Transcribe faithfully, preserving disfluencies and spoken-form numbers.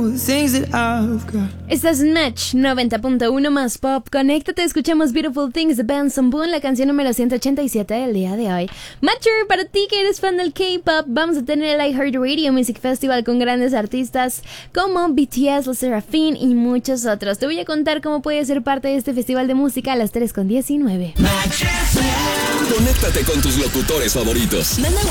beautiful things that I've got. Estás en Match noventa punto uno más pop. Conéctate, escuchamos Beautiful Things de Benson Boone, la canción número ciento ochenta y siete del día de hoy. Matcher, para ti que eres fan del K-pop, vamos a tener el iHeartRadio Music Festival con grandes artistas como B T S, Los Seraphim y muchos otros. Te voy a contar cómo puedes ser parte de este festival de música a las tres con diecinueve. Conéctate con tus locutores favoritos.